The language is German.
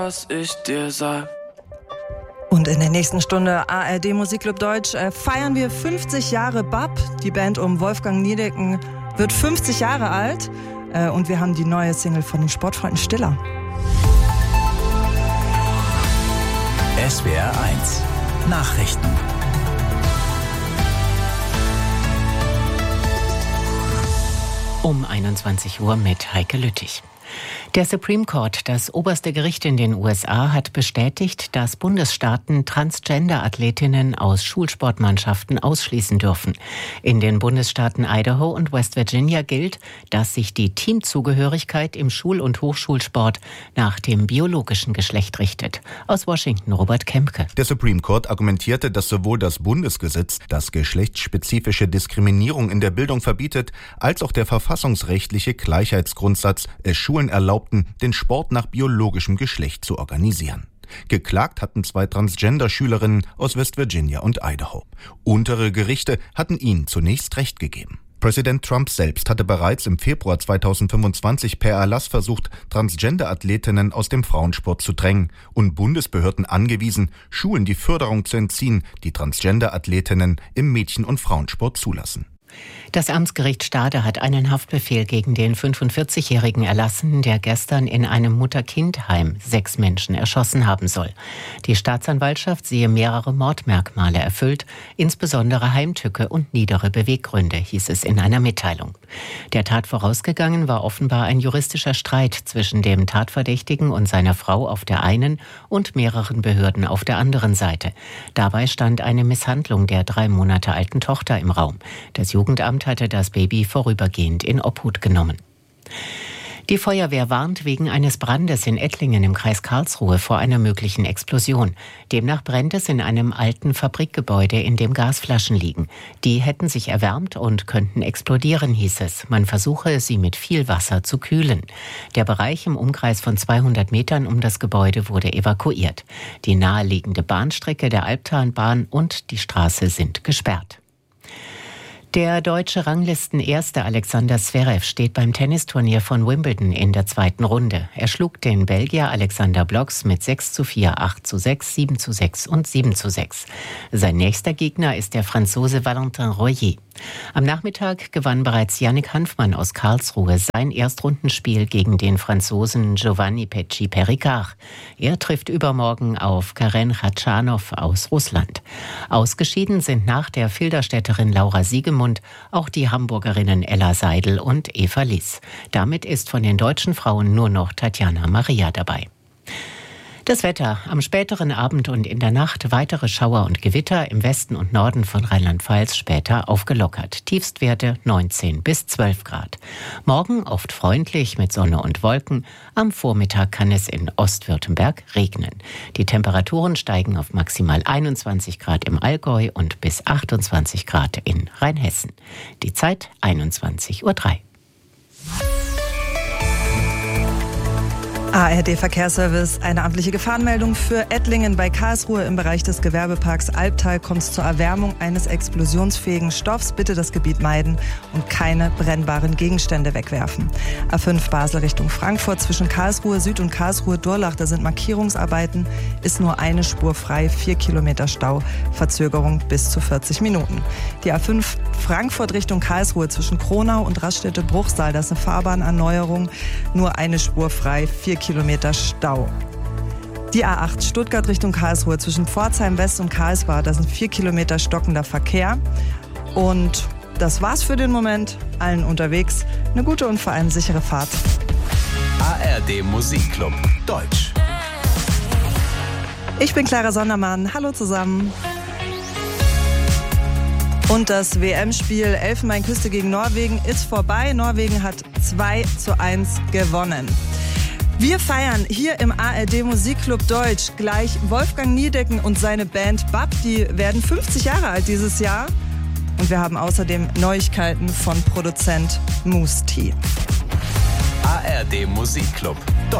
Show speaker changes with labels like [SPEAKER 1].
[SPEAKER 1] was ich dir sag.
[SPEAKER 2] Und in der nächsten Stunde ARD Musikclub Deutsch feiern wir 50 Jahre BAP. Die Band um Wolfgang Niedecken wird 50 Jahre alt. Und wir haben die neue Single von den Sportfreunden Stiller.
[SPEAKER 3] SWR 1 Nachrichten.
[SPEAKER 4] Um 21 Uhr mit Heike Lüttich. Der Supreme Court, das oberste Gericht in den USA, hat bestätigt, dass Bundesstaaten Transgender-Athletinnen aus Schulsportmannschaften ausschließen dürfen. In den Bundesstaaten Idaho und West Virginia gilt, dass sich die Teamzugehörigkeit im Schul- und Hochschulsport nach dem biologischen Geschlecht richtet. Aus Washington Robert Kempke.
[SPEAKER 5] Der Supreme Court argumentierte, dass sowohl das Bundesgesetz, das geschlechtsspezifische Diskriminierung in der Bildung verbietet, als auch der verfassungsrechtliche Gleichheitsgrundsatz es Schulen erlaubten, den Sport nach biologischem Geschlecht zu organisieren. Geklagt hatten 2 Transgender-Schülerinnen aus West Virginia und Idaho. Untere Gerichte hatten ihnen zunächst Recht gegeben. Präsident Trump selbst hatte bereits im Februar 2025 per Erlass versucht, Transgender-Athletinnen aus dem Frauensport zu drängen und Bundesbehörden angewiesen, Schulen die Förderung zu entziehen, die Transgender-Athletinnen im Mädchen- und Frauensport zulassen.
[SPEAKER 4] Das Amtsgericht Stade hat einen Haftbefehl gegen den 45-Jährigen erlassen, der gestern in einem Mutter-Kind-Heim 6 Menschen erschossen haben soll. Die Staatsanwaltschaft sehe mehrere Mordmerkmale erfüllt, insbesondere Heimtücke und niedere Beweggründe, hieß es in einer Mitteilung. Der Tat vorausgegangen war offenbar ein juristischer Streit zwischen dem Tatverdächtigen und seiner Frau auf der einen und mehreren Behörden auf der anderen Seite. Dabei stand eine Misshandlung der 3 Monate alten Tochter im Raum. Das Jugendamt hatte das Baby vorübergehend in Obhut genommen. Die Feuerwehr warnt wegen eines Brandes in Ettlingen im Kreis Karlsruhe vor einer möglichen Explosion. Demnach brennt es in einem alten Fabrikgebäude, in dem Gasflaschen liegen. Die hätten sich erwärmt und könnten explodieren, hieß es. Man versuche, sie mit viel Wasser zu kühlen. Der Bereich im Umkreis von 200 Metern um das Gebäude wurde evakuiert. Die naheliegende Bahnstrecke der Albtalbahn und die Straße sind gesperrt. Der deutsche Ranglisten-Erste Alexander Zverev steht beim Tennisturnier von Wimbledon in der 2. Runde. Er schlug den Belgier Alexander Bloks mit 6:4, 8:6, 7:6 und 7:6. Sein nächster Gegner ist der Franzose Valentin Royer. Am Nachmittag gewann bereits Yannick Hanfmann aus Karlsruhe sein Erstrundenspiel gegen den Franzosen Giovanni Pecci-Perricard. Er trifft übermorgen auf Karen Khachanov aus Russland. Ausgeschieden sind nach der Filderstädterin Laura Siegemund auch die Hamburgerinnen Ella Seidel und Eva Liss. Damit ist von den deutschen Frauen nur noch Tatjana Maria dabei. Das Wetter: am späteren Abend und in der Nacht weitere Schauer und Gewitter, im Westen und Norden von Rheinland-Pfalz später aufgelockert. Tiefstwerte 19 bis 12 Grad. Morgen oft freundlich mit Sonne und Wolken. Am Vormittag kann es in Ostwürttemberg regnen. Die Temperaturen steigen auf maximal 21 Grad im Allgäu und bis 28 Grad in Rheinhessen. Die Zeit 21:03 Uhr.
[SPEAKER 2] ARD Verkehrsservice, eine amtliche Gefahrenmeldung für Ettlingen bei Karlsruhe im Bereich des Gewerbeparks Albtal kommt es zur Erwärmung eines explosionsfähigen Stoffs. Bitte das Gebiet meiden und keine brennbaren Gegenstände wegwerfen. A5 Basel Richtung Frankfurt zwischen Karlsruhe Süd und Karlsruhe Durlach, da sind Markierungsarbeiten, ist nur eine Spur frei, 4 Kilometer Stau, Verzögerung bis zu 40 Minuten. Die A5 Frankfurt Richtung Karlsruhe zwischen Kronau und Raststätte Bruchsal, das ist eine Fahrbahnerneuerung, nur eine Spur frei, 4 Kilometer Stau. Die A8 Stuttgart Richtung Karlsruhe zwischen Pforzheim West und Karlsbad, das sind 4 Kilometer stockender Verkehr. Und das war's für den Moment. Allen unterwegs eine gute und vor allem sichere Fahrt.
[SPEAKER 3] ARD Musikclub Deutsch.
[SPEAKER 2] Ich bin Clara Sondermann. Hallo zusammen. Und das WM-Spiel Elfenbeinküste gegen Norwegen ist vorbei. Norwegen hat 2:1 gewonnen. Wir feiern hier im ARD Musikclub Deutsch gleich Wolfgang Niedecken und seine Band BAP. Die werden 50 Jahre alt dieses Jahr. Und wir haben außerdem Neuigkeiten von Produzent Moose T.
[SPEAKER 3] ARD Musikclub